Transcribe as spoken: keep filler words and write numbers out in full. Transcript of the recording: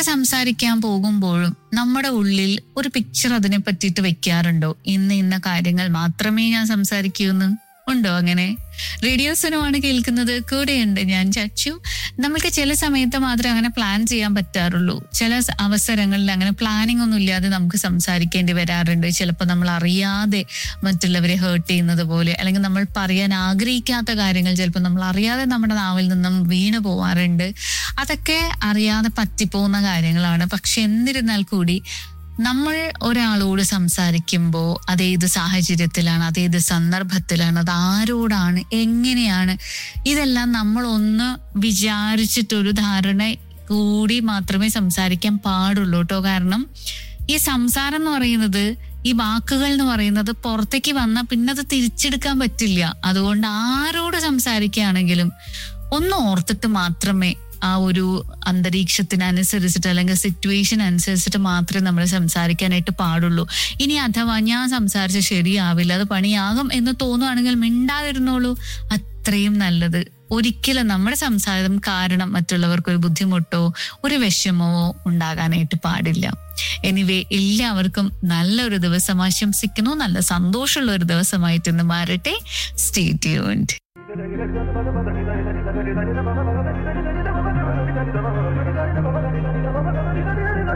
സംസാരിക്കാൻ പോകുമ്പോഴും നമ്മുടെ ഉള്ളിൽ ഒരു പിക്ചർ അതിനെ പറ്റിയിട്ട് വെക്കാറുണ്ടോ? ഇന്ന ഇന്ന കാര്യങ്ങൾ മാത്രമേ ഞാൻ സംസാരിക്കൂ എന്ന് ഉണ്ടോ? അങ്ങനെ റേഡിയോസിനുമാണ് കേൾക്കുന്നത്, കൂടെയുണ്ട് ഞാൻ ചച്ചു. നമ്മൾക്ക് ചില സമയത്ത് മാത്രമേ അങ്ങനെ പ്ലാൻ ചെയ്യാൻ പറ്റാറുള്ളൂ. ചില അവസരങ്ങളിൽ അങ്ങനെ പ്ലാനിങ് ഒന്നും ഇല്ലാതെ നമുക്ക് സംസാരിക്കേണ്ടി വരാറുണ്ട്. ചിലപ്പോൾ നമ്മൾ അറിയാതെ മറ്റുള്ളവരെ ഹേർട്ട് ചെയ്യുന്നത് പോലെ, അല്ലെങ്കിൽ നമ്മൾ പറയാൻ ആഗ്രഹിക്കാത്ത കാര്യങ്ങൾ ചിലപ്പോൾ നമ്മൾ അറിയാതെ നമ്മുടെ നാവിൽ നിന്നും വീണു പോവാറുണ്ട്. അതൊക്കെ അറിയാതെ പറ്റിപ്പോകുന്ന കാര്യങ്ങളാണ്. പക്ഷെ എന്നിരുന്നാൽ കൂടി നമ്മൾ ഒരാളോട് സംസാരിക്കുമ്പോൾ അതേത് സാഹചര്യത്തിലാണ്, അതേത് സന്ദർഭത്തിലാണ്, അത് ആരോടാണ്, എങ്ങനെയാണ്, ഇതെല്ലാം നമ്മൾ ഒന്ന് വിചാരിച്ചിട്ടൊരു ധാരണ കൂടി മാത്രമേ സംസാരിക്കാൻ പാടുള്ളൂ കേട്ടോ. കാരണം ഈ സംസാരം എന്ന് പറയുന്നത്, ഈ വാക്കുകൾ എന്ന് പറയുന്നത് പുറത്തേക്ക് വന്നാൽ പിന്നെ അത് തിരിച്ചെടുക്കാൻ പറ്റില്ല. അതുകൊണ്ട് ആരോട് സംസാരിക്കുകയാണെങ്കിലും ഒന്ന് ഓർത്തിട്ട് മാത്രമേ ആ ഒരു അന്തരീക്ഷത്തിനനുസരിച്ചിട്ട് അല്ലെങ്കിൽ സിറ്റുവേഷൻ അനുസരിച്ചിട്ട് മാത്രമേ നമ്മൾ സംസാരിക്കാനായിട്ട് പാടുള്ളൂ. ഇനി അഥവാ ഞാൻ സംസാരിച്ച ശരിയാവില്ല, അത് പണിയാകും എന്ന് തോന്നുവാണെങ്കിൽ മിണ്ടാതിരുന്നോളൂ, അത്രയും നല്ലത്. ഒരിക്കലും നമ്മുടെ സംസാരം കാരണം മറ്റുള്ളവർക്ക് ഒരു ബുദ്ധിമുട്ടോ ഒരു വിഷമമോ ഉണ്ടാകാനായിട്ട് പാടില്ല. എനിവേ, എല്ലാവർക്കും നല്ലൊരു ദിവസം ആശംസിക്കുന്നു. നല്ല സന്തോഷമുള്ള ഒരു ദിവസമായിട്ടൊന്ന് മാറട്ടെ. Stay tuned.